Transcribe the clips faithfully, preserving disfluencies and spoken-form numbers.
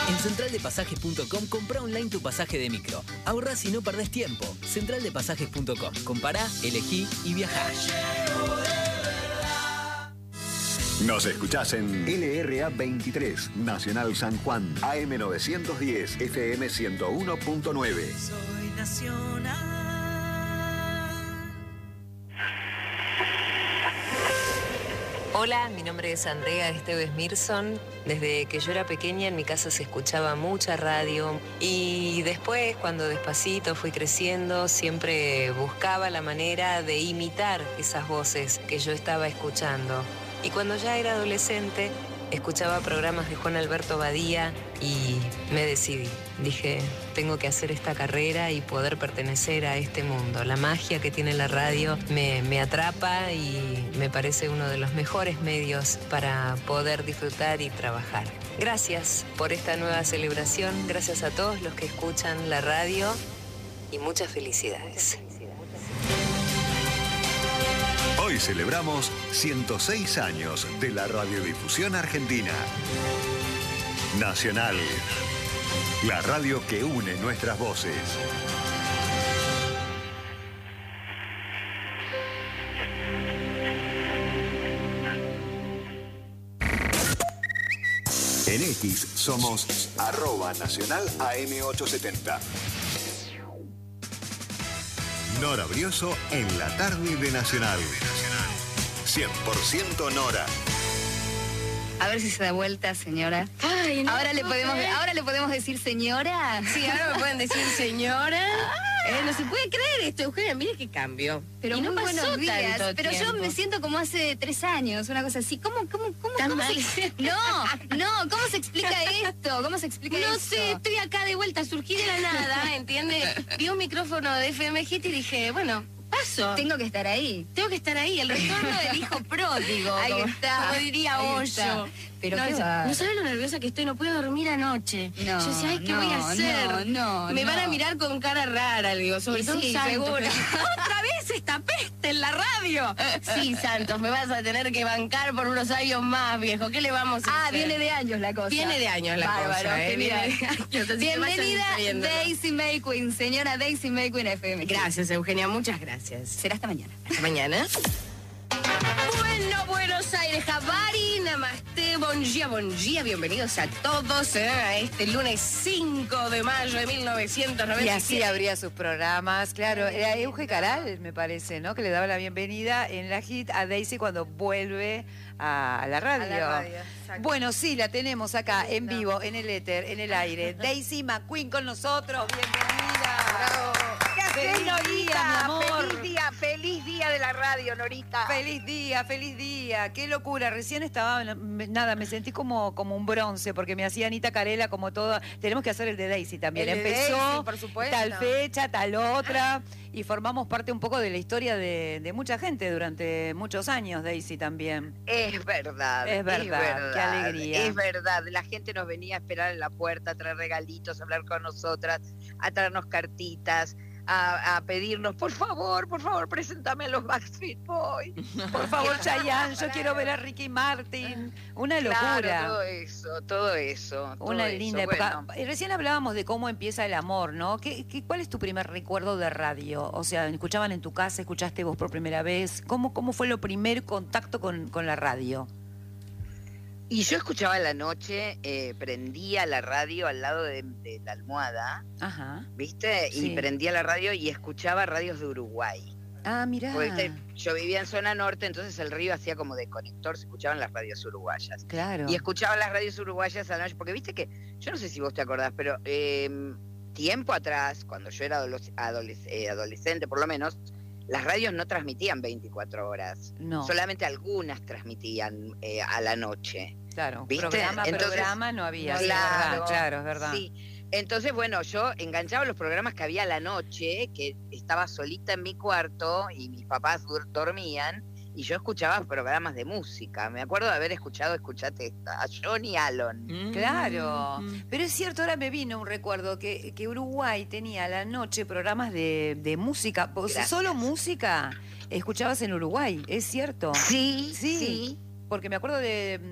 En central de pasajes punto com comprá online tu pasaje de micro. Ahorrás y no perdés tiempo. central de pasajes punto com. Compará, elegí y viajá. Nos escuchás en L R A veintitrés, Nacional San Juan, A M novecientos diez, F M ciento uno punto nueve. Soy nacional. Hola, mi nombre es Andrea Esteves Mirson. Desde que yo era pequeña en mi casa se escuchaba mucha radio y después, cuando despacito fui creciendo, siempre buscaba la manera de imitar esas voces que yo estaba escuchando. Y cuando ya era adolescente, escuchaba programas de Juan Alberto Badía y me decidí. Dije, tengo que hacer esta carrera y poder pertenecer a este mundo. La magia que tiene la radio me, me atrapa y me parece uno de los mejores medios para poder disfrutar y trabajar. Gracias por esta nueva celebración, gracias a todos los que escuchan la radio y muchas felicidades. Hoy celebramos ciento seis años de la radiodifusión argentina. Nacional, la radio que une nuestras voces. En X somos arroba nacional A M ochocientos setenta. Nora Brioso en la tarde de Nacional. cien por ciento Nora. A ver si se da vuelta, señora. Ay, no, ahora, le no, podemos, ¿eh? ahora le podemos decir señora. Sí, ahora me pueden decir señora. Eh, no se puede creer esto, Eugenia, mire qué cambio. Pero Y muy no pasó buenos días. tanto Pero yo tiempo. me siento como hace tres años, una cosa así. ¿Cómo, cómo, cómo, ¿Tan cómo mal? se... No, no, ¿cómo se explica esto? ¿Cómo se explica No esto? sé, estoy acá de vuelta, surgí de la nada, ¿entiende? Vi un micrófono de F M Hit y dije, bueno, paso. Tengo que estar ahí. Tengo que estar ahí, el retorno del hijo pródigo. Ahí como- está. Como diría Ahí Hoyo. está. Pero no, qué dice, va. no sabes lo nerviosa que estoy, no puedo dormir anoche. No, Yo decía, ay, ¿qué no, voy a hacer? no, no, Me no. van a mirar con cara rara, digo, sobre Y todo sí, Santos. seguro. pero, ¡otra vez esta peste en la radio! Sí, Santos, me vas a tener que bancar por unos años más, viejo. ¿Qué le vamos a Ah, hacer? viene de años la cosa. Viene de años la Bárbaro, cosa, ¿eh? genial. Viene de años, así que vayan Bienvenida sabiéndolo. Daisy Mayquin, señora Daisy Mayquin F M. Gracias, Eugenia, muchas gracias. Será hasta mañana. Hasta mañana. Bueno, Buenos Aires, Javari, Namaste, bon día, bon día, bienvenidos a todos eh, a este lunes cinco de mayo de mil novecientos noventa y siete. Y así abría sus programas, claro, era Euge Caral, me parece, ¿no? Que le daba la bienvenida en la hit a Daisy cuando vuelve a la radio. A la radio, exacto. Bueno, sí, la tenemos acá en vivo, en el éter, en el aire. Daisy McQueen con nosotros, bienvenida. Bravo. ¿Qué haces, Feliz Norita? día, mi amor. Feliz día, feliz día de la radio, Norita. Feliz día, feliz día. Qué locura. Recién estaba, me- nada, me sentí como, como un bronce porque me hacía Anita Carela como toda. Tenemos que hacer el de Daisy también. El de Empezó Daisy, por supuesto. tal fecha, tal otra. Y formamos parte un poco de la historia de, de mucha gente durante muchos años, Daisy también. Es verdad. Es verdad, qué alegría. Es verdad. La gente nos venía a esperar en la puerta, a traer regalitos, a hablar con nosotras, a traernos cartitas. A, a pedirnos, por favor, por favor, preséntame a los Backstreet Boys. Por favor, Chayanne, yo quiero ver a Ricky Martin. Una locura. Claro, todo eso, todo eso. todo Una eso. linda época. Bueno, Y recién hablábamos de cómo empieza el amor, ¿no? ¿Qué, qué, ¿Cuál es tu primer recuerdo de radio? O sea, ¿escuchaban en tu casa? ¿Escuchaste vos por primera vez? ¿Cómo, cómo fue el primer contacto con, con la radio? y yo escuchaba a la noche, eh, prendía la radio al lado de, de la almohada, Ajá. ¿viste? Sí. Y prendía la radio y escuchaba radios de Uruguay. Ah, mirá. Porque, ¿viste? Yo vivía en zona norte, entonces el río hacía como de conector, se escuchaban las radios uruguayas. Claro. Y escuchaba las radios uruguayas a la noche, porque viste que, yo no sé si vos te acordás, pero eh, tiempo atrás, cuando yo era adoles- adoles- eh, adolescente por lo menos, las radios no transmitían veinticuatro horas. No. Solamente algunas transmitían eh, a la noche. Claro. ¿Viste? Programa, Entonces, programa no había. no, sí, es claro, verdad, claro, es verdad. Sí. Entonces, bueno, yo enganchaba los programas que había a la noche, que estaba solita en mi cuarto y mis papás dur- dormían, y yo escuchaba programas de música. Me acuerdo de haber escuchado, escuchate esta, a Johnny Allen. Claro, pero es cierto, ahora me vino un recuerdo que, que Uruguay tenía a la noche programas de, de música, o sea, Gracias. solo música escuchabas en Uruguay, es cierto. Sí, Sí. sí. Porque me acuerdo de, mm,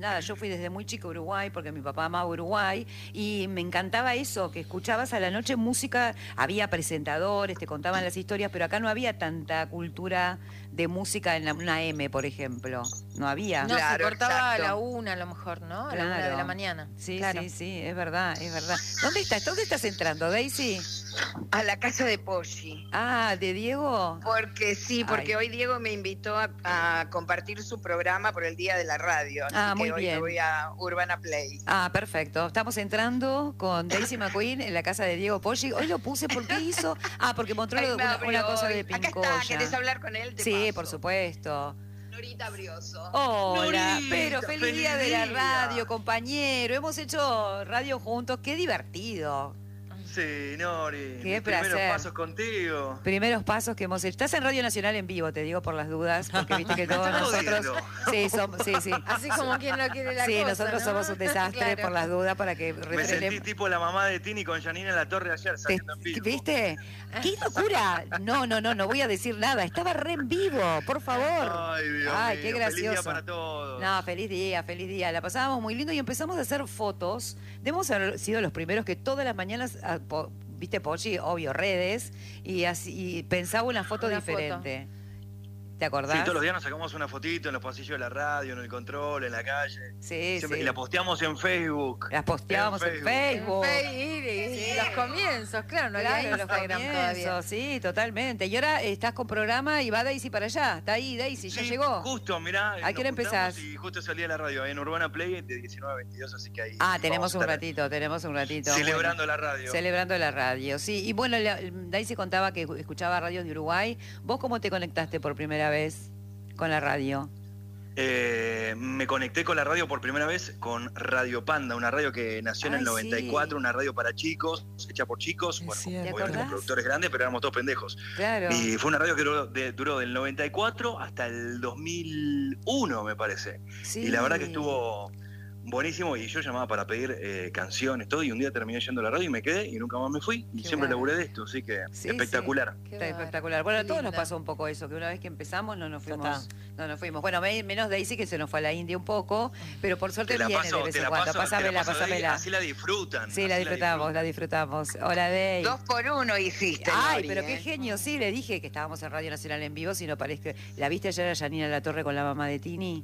nada, yo fui desde muy chica a Uruguay porque mi papá amaba Uruguay y me encantaba eso, que escuchabas a la noche música, había presentadores, te contaban las historias, pero acá no había tanta cultura de música en la, una M, por ejemplo. No había. No, Claro, se cortaba exacto. a la una a lo mejor, ¿no? A la una de Claro. la mañana. Sí, Claro. sí, sí, es verdad, es verdad. ¿Dónde estás? ¿Dónde estás entrando, Daisy? A la casa de Poggi. Ah, ¿de Diego? Porque sí, porque Ay. hoy Diego me invitó a, a compartir su programa por el Día de la Radio. Así Ah, que muy hoy bien. me voy a Urbana Play. Ah, perfecto. Estamos entrando con Daisy McQueen en la casa de Diego Poggi. Hoy lo puse, ¿por qué hizo? Ah, porque mostró Ay, me una, abrió una cosa hoy. de Acá Pincoya. está, ¿querés hablar con él? Te Sí, paso. por supuesto. Norita Brioso. Hola, Norita, pero feliz, feliz día de la día. radio, compañero. Hemos hecho radio juntos, qué divertido. Sí, Nori. Qué mis placer. primeros pasos contigo. Primeros pasos que hemos hecho. Estás en Radio Nacional en vivo, te digo por las dudas, porque viste que todos Estás nosotros. jodiendo. Sí, somos, sí, sí. Así como quien no quiere la Sí, cosa, nosotros ¿no? somos un desastre Claro. por las dudas para que Me sentí refrenemos. tipo la mamá de Tini con Janina en la torre ayer Te- saliendo en vivo. ¿Viste? ¡Qué locura! No, no, no, no voy a decir nada. Estaba re en vivo, por favor. Ay, Dios Ay, mío, qué Feliz día gracioso. para todos. No, feliz día, feliz día. La pasábamos muy lindo y empezamos a hacer fotos. Debemos haber sido los primeros que todas las mañanas, ah, po- viste, Pochi, obvio, redes, y así y pensaba una foto Una foto. diferente. ¿Te acordás? Sí, todos los días nos sacamos una fotito en los pasillos de la radio, en el control, en la calle. Sí, Siempre- sí. Y la posteamos en Facebook. Las posteábamos en Facebook. En Facebook. Sí. Los comienzos, claro, no había Claro, los Instagram todavía. comienzos, sí, totalmente. Y ahora estás con programa y va Daisy para allá. Está ahí, Daisy, ya Sí, llegó. Justo, mirá. ¿A nos qué hora juntamos empezás? Y justo salí de la radio, en Urbana Play de diecinueve a veintidós, así que ahí. Ah, tenemos vamos a un estar ratito, tenemos un ratito. Celebrando Bueno, la radio. Celebrando la radio, sí. Y bueno, la- Daisy contaba que escuchaba radios de Uruguay. ¿Vos cómo te conectaste por primera vez con la radio? Eh, me conecté con la radio por primera vez con Radio Panda, una radio que nació en Ay, el noventa y cuatro, sí. una radio para chicos, hecha por chicos, Es bueno, cierto. ¿Te obviamente acordás? productores grandes, pero éramos todos pendejos. Claro. Y fue una radio que duró, de- duró del noventa y cuatro hasta el dos mil uno, me parece. Sí. Y la verdad que estuvo buenísimo y yo llamaba para pedir eh, canciones, todo, y un día terminé yendo a la radio y me quedé y nunca más me fui. Y Qué siempre bueno. laburé de esto, así que Sí, espectacular. Qué Está bárbaro. espectacular. Bueno, a Qué todos nos linda. pasó un poco eso, que una vez que empezamos no nos Ya fuimos. No nos fuimos. Bueno, me- menos Daisy que se nos fue a la India un poco, pero por suerte Te la viene paso, de vez te en la cuando. paso, te la Pásamela, paso de ahí, pásamela. así la disfrutan. Sí, la así disfrutamos, la disfrutamos. Hola, Day. Dos por uno hiciste, Ay, Nori, pero ¿eh? qué genio, sí, le dije que estábamos en Radio Nacional en vivo, si no parece. ¿La viste ayer a Janina La Torre con la mamá de Tini?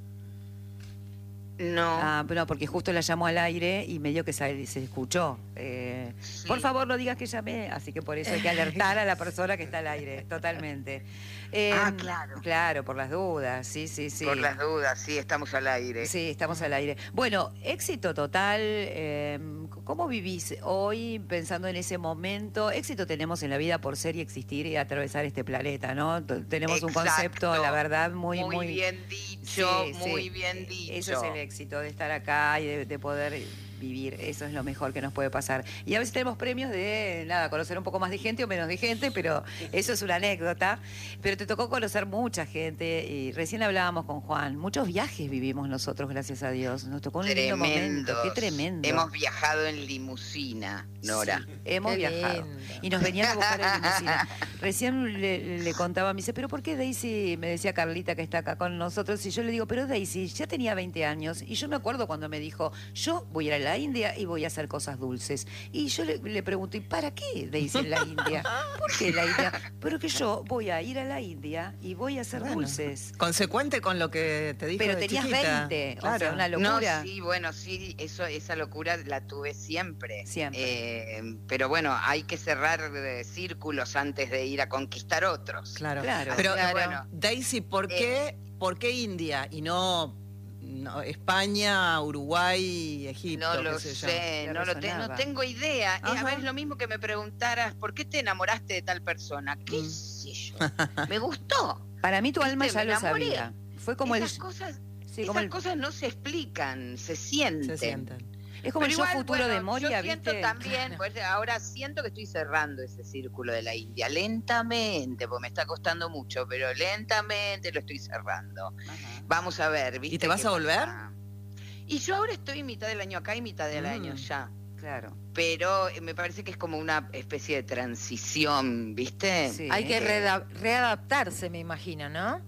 No. Ah, no, porque justo la llamó al aire y medio que se, se escuchó. Eh, Sí. Por favor, no digas que llamé, así que por eso hay que alertar a la persona que está al aire, totalmente. Eh, Ah, claro. Claro, por las dudas, sí, sí, sí. Por las dudas, sí, estamos al aire. Sí, estamos al aire. Bueno, éxito total. eh, ¿Cómo vivís hoy pensando en ese momento? Éxito tenemos en la vida por ser y existir y atravesar este planeta, ¿no? T- Tenemos un Exacto. concepto, la verdad, muy, muy, muy... bien dicho, Sí, muy sí. bien dicho. Eso es el éxito, de estar acá y de, de poder vivir. Eso es lo mejor que nos puede pasar. Y a veces tenemos premios de, nada, conocer un poco más de gente o menos de gente, pero eso es una anécdota. Pero te tocó conocer mucha gente y recién hablábamos con Juan. Muchos viajes vivimos nosotros, gracias a Dios. Nos tocó un lindo momento. Qué tremendo. Hemos viajado en limusina, Nora. Sí, hemos Qué viajado. lindo. Y nos venían a buscar en limusina. Recién le, le contaba, me dice, ¿pero por qué Daisy? Me decía Carlita que está acá con nosotros. Y yo le digo, pero Daisy ya tenía veinte años. Y yo me acuerdo cuando me dijo, yo voy a ir a la India y voy a hacer cosas dulces. Y yo le, le pregunto, ¿y para qué Daisy en la India? ¿Por qué la India? Pero que yo voy a ir a la India y voy a hacer Bueno, dulces. Consecuente con lo que te dijo Pero de tenías chiquita. veinte, o Claro. sea, una No, locura. sí, bueno, sí, eso, esa locura la tuve siempre. Siempre. Eh, pero bueno, hay que cerrar eh, círculos antes de ir a conquistar otros. Claro. Claro. Pero Claro. bueno, Daisy, ¿por qué, ¿por qué India y no, no España, Uruguay, Egipto? No qué lo sé yo? sé, Te no, lo te- resonaba. no tengo idea. Es a Ajá. ver, lo mismo que me preguntaras, ¿por qué te enamoraste de tal persona? ¿Qué Mm. sé yo? Me gustó. Para mí tu alma Viste, ya me lo enamoré. sabía. Fue como esas el... cosas, sí, esas como el- cosas no se explican, se sienten. Se sienten. es como Pero el yo igual, futuro bueno, de Moria, yo siento ¿viste? también, pues, ahora siento que estoy cerrando ese círculo de la India, lentamente, porque me está costando mucho, pero lentamente lo estoy cerrando. Ajá. Vamos a ver, ¿viste? ¿Y te vas qué a volver? pasa. Y yo ahora estoy mitad del año acá y mitad del Mm. año ya. Claro. Pero eh, me parece que es como una especie de transición, ¿viste? Sí. Hay que Eh, reada- readaptarse, me imagino, ¿no?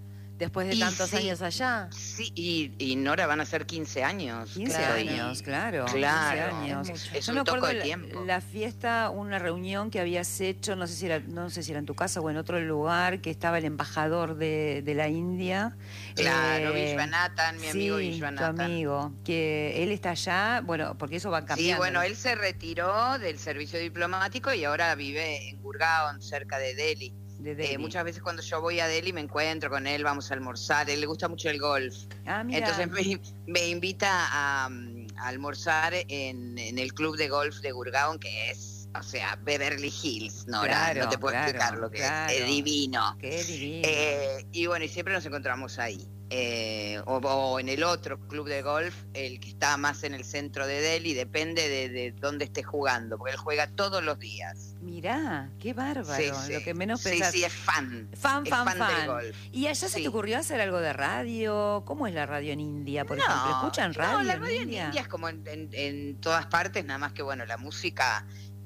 Después de Y tantos sí. años allá. Sí, y, y Nora van a ser quince años. quince Claro. años, claro. Claro. quince años. Es mucho. Es Yo un me acuerdo toco de la, tiempo. la fiesta, una reunión que habías hecho, no sé si era, no sé si era en tu casa o en otro lugar, que estaba el embajador de, de la India. Claro, Eh, Vishwanathan, mi amigo sí, Vishwanathan. tu amigo, que él está allá, bueno, porque eso va cambiando. Sí, bueno, él se retiró del servicio diplomático y ahora vive en Gurgaon, cerca de Delhi. De Delhi. Eh, muchas veces cuando yo voy a Delhi me encuentro con él, vamos a almorzar, a él le gusta mucho el golf. Ah, mira. Entonces me, me invita a, um, a almorzar en, en el club de golf de Gurgaon, que es, o sea, Beverly Hills, Nora, Claro, no te puedo claro, explicar lo que claro. es, es divino. Qué divino. Eh, y bueno, y siempre nos encontramos ahí. Eh, o, o en el otro club de golf, el que está más en el centro de Delhi, depende de, de dónde esté jugando, porque él juega todos los días. Mirá, qué bárbaro, Sí, sí. lo que menos Sí, pensás. sí, es fan. Fan, es fan, fan, fan. del golf. ¿Y allá se Sí. te ocurrió hacer algo de radio? ¿Cómo es la radio en India, por ejemplo? ¿Escuchan radio? No, la en radio en India? India es como en, en- en todas partes, nada más que bueno, la música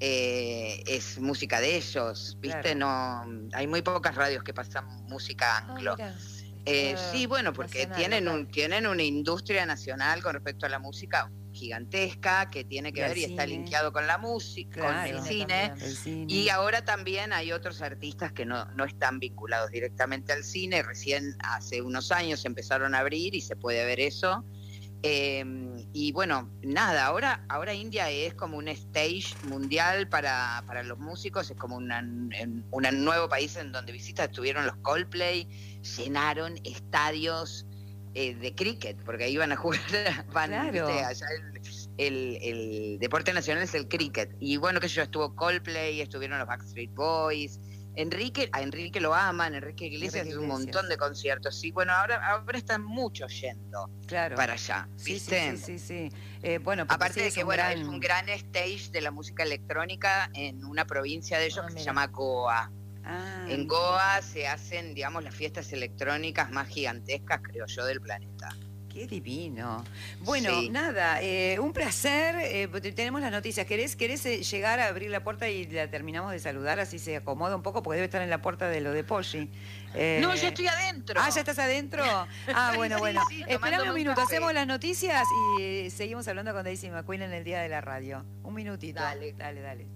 eh, es música de ellos, ¿viste? No, hay muy pocas radios que pasan música Ah, anglo. mira. Eh, Está sí, bueno, porque nacional, tienen local. un, tienen una industria nacional con respecto a la música gigantesca que tiene que Y al ver y está cine. linkeado con la música, Claro. con el Cine cine. también. El cine. Y ahora también hay otros artistas que no, no están vinculados directamente al cine. Recién hace unos años empezaron a abrir y se puede ver eso. Eh, y bueno, nada, ahora, ahora India es como un stage mundial para, para los músicos, es como una, en- un nuevo país en donde visitas, estuvieron los Coldplay, llenaron estadios eh, de cricket, porque iban a jugar, van, Claro. ¿viste? Allá el, el- el deporte nacional es el cricket. Y bueno, que yo estuvo Coldplay, estuvieron los Backstreet Boys. Enrique, a Enrique lo aman, Enrique Iglesias Enrique hace un Iglesias. montón de conciertos. Sí, bueno, ahora, ahora están muchos yendo Claro. para allá, Sí, sí, ¿viste? sí, sí, sí. Eh, bueno, porque Aparte sí, de es que, un bueno, gran- es un gran stage de la música electrónica en una provincia de ellos Ah, que se mira. llama Goa. Ah, En Goa se hacen, digamos, las fiestas electrónicas más gigantescas, creo yo, del planeta. qué divino. Bueno, Sí. nada, eh, un placer. eh, te- tenemos las noticias. ¿Querés, querés eh, llegar a abrir la puerta y la terminamos de saludar? Así se acomoda un poco, porque debe estar en la puerta de lo de Poggi. Eh, No, ya estoy adentro. Ah, ¿ya estás adentro? Ah, Sí, bueno, sí, bueno. sí, Esperame tomándome un un minuto, café. hacemos las noticias y eh, seguimos hablando con Daisy McQueen en el Día de la Radio. Un minutito. Dale. Dale, dale.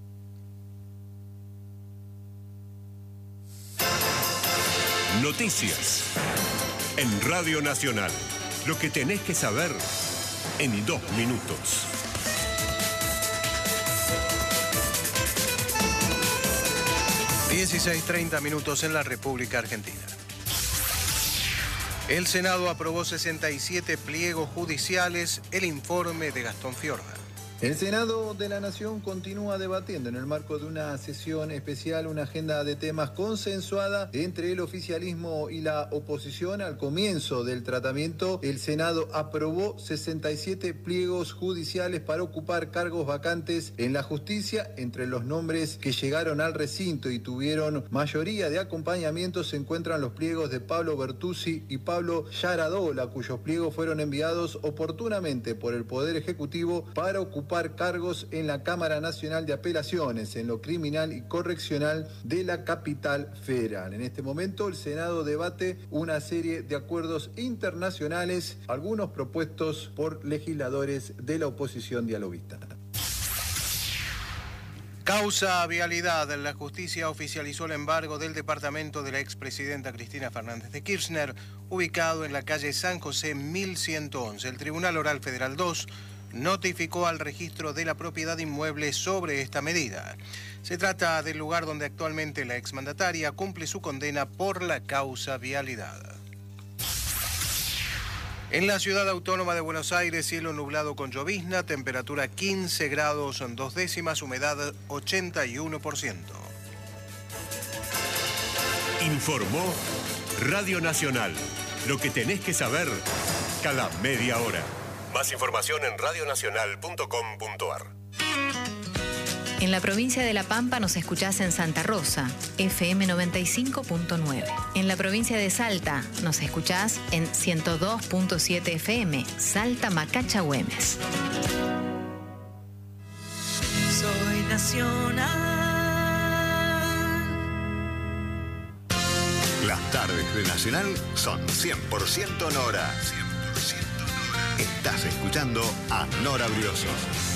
Noticias. En Radio Nacional. Lo que tenés que saber en dos minutos. dieciséis treinta minutos en la República Argentina. El Senado aprobó sesenta y siete pliegos judiciales, el informe de Gastón Fiorda. El Senado de la Nación continúa debatiendo en el marco de una sesión especial una agenda de temas consensuada entre el oficialismo y la oposición. Al comienzo del tratamiento, el Senado aprobó sesenta y siete pliegos judiciales para ocupar cargos vacantes en la justicia. Entre los nombres que llegaron al recinto y tuvieron mayoría de acompañamiento se encuentran los pliegos de Pablo Bertuzzi y Pablo Yaradola, cuyos pliegos fueron enviados oportunamente por el Poder Ejecutivo para ocupar cargos en la Cámara Nacional de Apelaciones, en lo criminal y correccional de la capital federal. En este momento el Senado debate una serie de acuerdos internacionales, algunos propuestos por legisladores de la oposición dialoguista. Causa vialidad. La justicia oficializó el embargo del departamento de la expresidenta Cristina Fernández de Kirchner, ubicado en la calle San José mil ciento once. El Tribunal Oral Federal dos notificó al registro de la propiedad inmueble sobre esta medida. Se trata del lugar donde actualmente la exmandataria cumple su condena por la causa vialidad. En la ciudad autónoma de Buenos Aires, cielo nublado con llovizna, temperatura quince grados dos décimas, humedad ochenta y uno por ciento. Informó Radio Nacional. Lo que tenés que saber cada media hora. Más información en radionacional punto com punto ar. En la provincia de La Pampa nos escuchás en Santa Rosa, F M noventa y cinco punto nueve. En la provincia de Salta nos escuchás en ciento dos punto siete F M, Salta Macacha Güemes. Soy nacional. Las tardes de Nacional son cien por ciento Nora. cien por ciento Nora. Estás escuchando a Nora Briosos.